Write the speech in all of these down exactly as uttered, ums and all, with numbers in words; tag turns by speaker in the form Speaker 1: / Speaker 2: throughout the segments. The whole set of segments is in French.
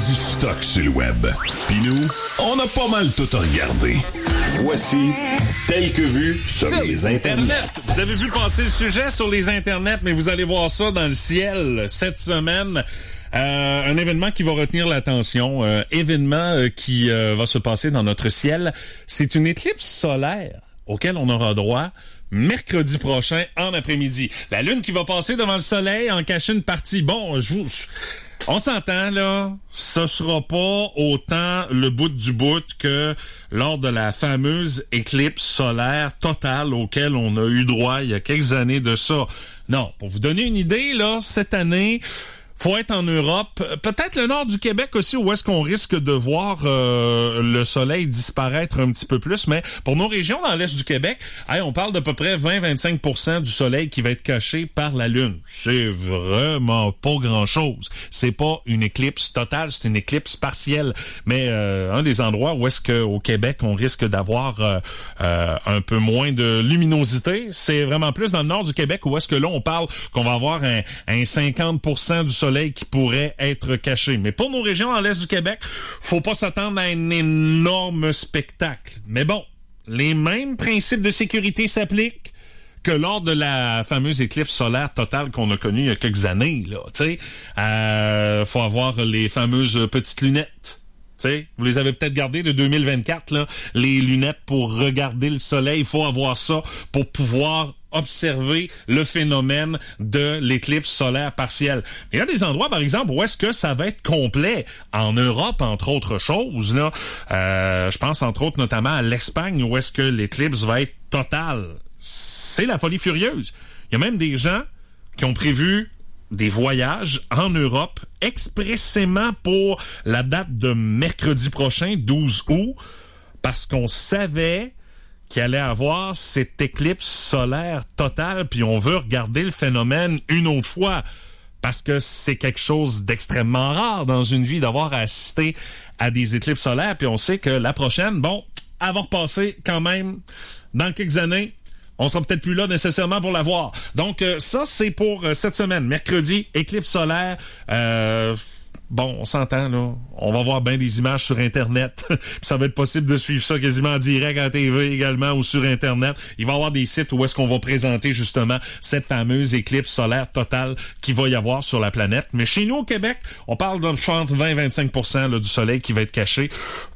Speaker 1: du stock sur le web. Puis nous, on a pas mal tout regardé. Voici Tel que vu sur, sur les internets.
Speaker 2: Vous avez vu passer le sujet sur les internets, mais vous allez voir ça dans le ciel cette semaine. Euh, un événement qui va retenir l'attention, euh, événement euh, qui euh, va se passer dans notre ciel. C'est une éclipse solaire auquel on aura droit mercredi prochain en après-midi. La Lune qui va passer devant le Soleil en cacher une partie. Bon, je vous... On s'entend, là, ce sera pas autant le bout du bout que lors de la fameuse éclipse solaire totale auquel on a eu droit il y a quelques années de ça. Non, pour vous donner une idée, là, cette année... faut être en Europe, peut-être le nord du Québec aussi, où est-ce qu'on risque de voir euh, le soleil disparaître un petit peu plus, mais pour nos régions dans l'est du Québec, hey, on parle d'à peu près vingt à vingt-cinq pour cent du soleil qui va être caché par la Lune. C'est vraiment pas grand-chose. C'est pas une éclipse totale, c'est une éclipse partielle. Mais euh, un des endroits où est-ce qu'au Québec, on risque d'avoir euh, euh, un peu moins de luminosité, c'est vraiment plus dans le nord du Québec, où est-ce que là, on parle qu'on va avoir un, un cinquante pour cent du soleil qui pourrait être caché. Mais pour nos régions dans l'est du Québec, faut pas s'attendre à un énorme spectacle. Mais bon, les mêmes principes de sécurité s'appliquent que lors de la fameuse éclipse solaire totale qu'on a connue il y a quelques années. Là, tu sais, euh, faut avoir les fameuses petites lunettes. T'sais, vous les avez peut-être gardées de deux mille vingt-quatre, là, les lunettes pour regarder le soleil. Il faut avoir ça pour pouvoir observer le phénomène de l'éclipse solaire partielle. Il y a des endroits, par exemple, où est-ce que ça va être complet. En Europe, entre autres choses, là, euh, je pense entre autres notamment à l'Espagne, où est-ce que l'éclipse va être totale. C'est la folie furieuse. Il y a même des gens qui ont prévu des voyages en Europe expressément pour la date de mercredi prochain, douze août, parce qu'on savait qu'il allait avoir cette éclipse solaire totale, puis on veut regarder le phénomène une autre fois, parce que c'est quelque chose d'extrêmement rare dans une vie d'avoir à assister à des éclipses solaires, puis on sait que la prochaine, bon, elle va repasser quand même dans quelques années. On sera peut-être plus là nécessairement pour la voir. Donc, euh, ça, c'est pour euh, cette semaine. Mercredi, éclipse solaire. Euh, bon, on s'entend, là. On va voir bien des images sur Internet. Ça va être possible de suivre ça quasiment en direct à la T V également ou sur Internet. Il va y avoir des sites où est-ce qu'on va présenter justement cette fameuse éclipse solaire totale qu'il va y avoir sur la planète. Mais chez nous, au Québec, on parle de vingt à vingt-cinq pour cent là, du soleil qui va être caché.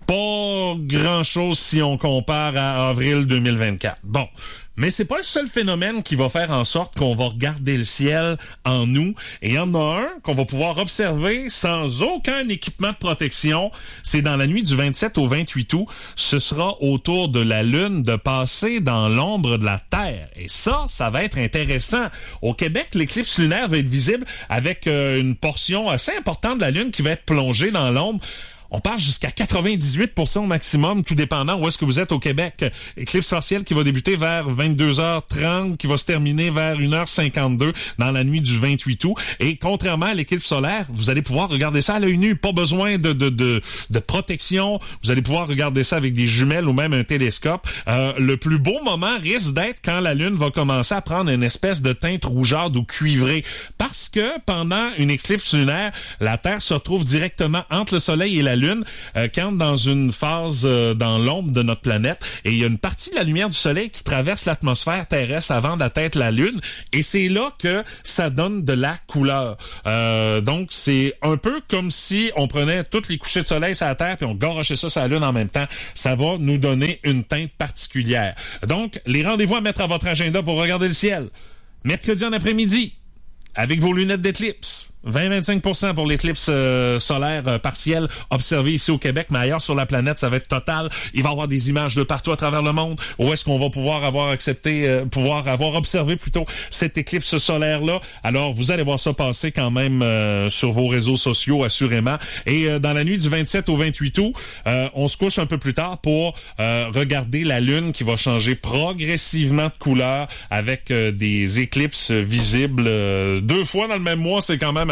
Speaker 2: Pas grand-chose si on compare à avril deux mille vingt-quatre. Bon. Mais c'est pas le seul phénomène qui va faire en sorte qu'on va regarder le ciel en nous. Et il y en a un qu'on va pouvoir observer sans aucun équipement de protection. C'est dans la nuit du vingt-sept au vingt-huit août. Ce sera au tour de la Lune de passer dans l'ombre de la Terre. Et ça, ça va être intéressant. Au Québec, l'éclipse lunaire va être visible avec euh, une portion assez importante de la Lune qui va être plongée dans l'ombre. On parle jusqu'à quatre-vingt-dix-huit pour cent au maximum, tout dépendant où est-ce que vous êtes au Québec. Éclipse partielle qui va débuter vers vingt-deux heures trente, qui va se terminer vers une heure cinquante-deux dans la nuit du vingt-huit août. Et contrairement à l'éclipse solaire, vous allez pouvoir regarder ça à l'œil nu. Pas besoin de, de, de, de protection. Vous allez pouvoir regarder ça avec des jumelles ou même un télescope. Euh, le plus beau moment risque d'être quand la Lune va commencer à prendre une espèce de teinte rougeâtre ou cuivrée. Parce que pendant une éclipse lunaire, la Terre se retrouve directement entre le Soleil et la Lune. Lune, euh, quand dans une phase euh, dans l'ombre de notre planète, et il y a une partie de la lumière du soleil qui traverse l'atmosphère terrestre avant d'atteindre la Lune, et c'est là que ça donne de la couleur. Euh, donc, c'est un peu comme si on prenait toutes les couchers de soleil sur la Terre puis on garochait ça sur la Lune en même temps. Ça va nous donner une teinte particulière. Donc, les rendez-vous à mettre à votre agenda pour regarder le ciel. Mercredi en après-midi, avec vos lunettes d'éclipse. vingt à vingt-cinq pour cent pour l'éclipse euh, solaire euh, partielle observée ici au Québec, mais ailleurs sur la planète, ça va être total. Il va y avoir des images de partout à travers le monde. Où est-ce qu'on va pouvoir avoir accepté, euh, pouvoir avoir observé plutôt cette éclipse solaire-là? Alors, vous allez voir ça passer quand même euh, sur vos réseaux sociaux, assurément. Et euh, dans la nuit du vingt-sept au vingt-huit août, euh, on se couche un peu plus tard pour euh, regarder la Lune qui va changer progressivement de couleur avec euh, des éclipses visibles euh, deux fois dans le même mois. C'est quand même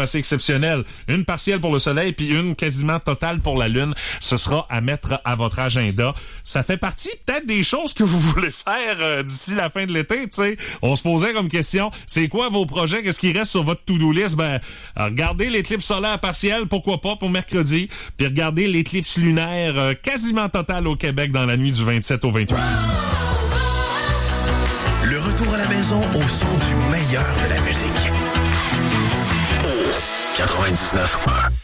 Speaker 2: assez exceptionnelles. Une partielle pour le soleil puis une quasiment totale pour la lune. Ce sera à mettre à votre agenda. Ça fait partie peut-être des choses que vous voulez faire euh, d'ici la fin de l'été, tu sais. On se posait comme question, c'est quoi vos projets? Qu'est-ce qui reste sur votre to-do list? Ben, regardez l'éclipse solaire partielle, pourquoi pas, pour mercredi. Puis regardez l'éclipse lunaire euh, quasiment totale au Québec dans la nuit du vingt-sept au vingt-huit.
Speaker 1: Le retour à la maison au son du meilleur de la musique. Oh, quatre-vingt-dix-neuf un.